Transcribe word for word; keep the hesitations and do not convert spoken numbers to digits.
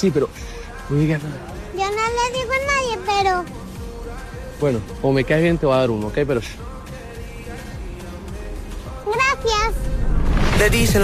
Sí, pero no digas nada. Yo no le digo a nadie, pero... Bueno, como me caes bien te voy a dar uno, ¿ok? Pero... Gracias. Le dicen